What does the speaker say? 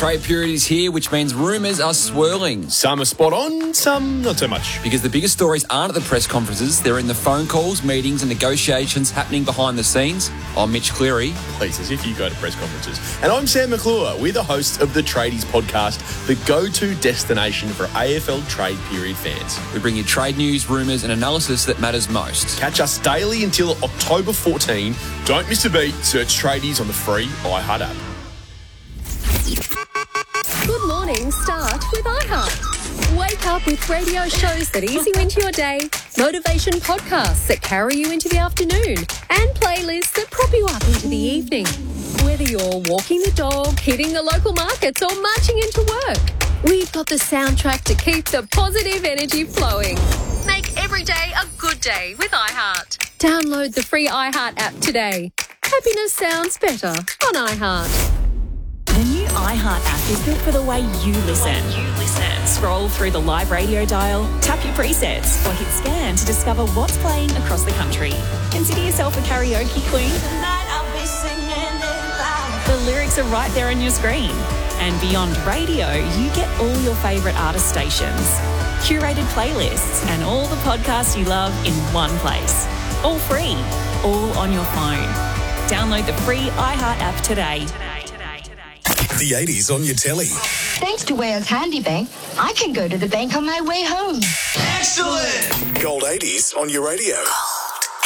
trade period is here, which means rumours are swirling. Some are spot on, some not so much. Because the biggest stories aren't at the press conferences, they're in the phone calls, meetings and negotiations happening behind the scenes. I'm Mitch Cleary. Please, as if you go to press conferences. And I'm Sam McClure. We're the hosts of the Tradies podcast, the go-to destination for AFL trade period fans. We bring you trade news, rumours and analysis that matters most. Catch us daily until October 14. Don't miss a beat. Search Tradies on the free iHeart app. Good morning, start with iHeart. Wake up with radio shows that ease you into your day, motivation podcasts that carry you into the afternoon, and playlists that prop you up into the evening. Whether you're walking the dog, hitting the local markets, or marching into work, we've got the soundtrack to keep the positive energy flowing. Make every day a good day with iHeart. Download the free iHeart app today. Happiness sounds better on iHeart. The new iHeart app is built for the way you listen. Scroll through the live radio dial, tap your presets, or hit scan to discover what's playing across the country. Consider yourself a karaoke queen. Tonight I'll be singing it loud. The lyrics are right there on your screen. And beyond radio, you get all your favourite artist stations, curated playlists, and all the podcasts you love in one place. All free, all on your phone. Download the free iHeart app today. The 80s on your telly. Thanks to Ware's Handy Bank, I can go to the bank on my way home. Excellent! Gold 80s on your radio.